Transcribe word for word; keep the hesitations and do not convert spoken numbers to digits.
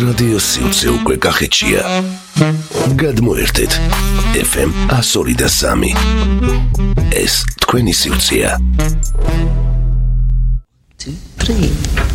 რადიო სიუცე უკვე კახეთშია. გადმოერთეთ ეფ ემ one oh three. ეს თქვენი სიუცეა. two, three.